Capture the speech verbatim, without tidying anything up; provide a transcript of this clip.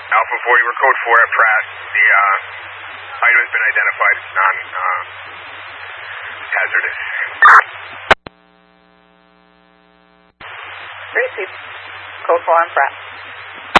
Alpha four, you were code four at Pratt. The uh, item has been identified as non-hazardous. Repeat. Code four on Pratt.